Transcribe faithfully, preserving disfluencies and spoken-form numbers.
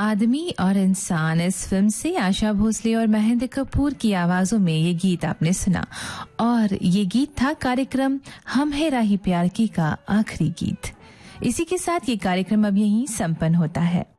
आदमी और इंसान इस फिल्म से आशा भोसले और महेंद्र कपूर की आवाजों में ये गीत आपने सुना और ये गीत था कार्यक्रम हम है राही प्यार की का आखिरी गीत। इसी के साथ ये कार्यक्रम अब यहीं संपन्न होता है।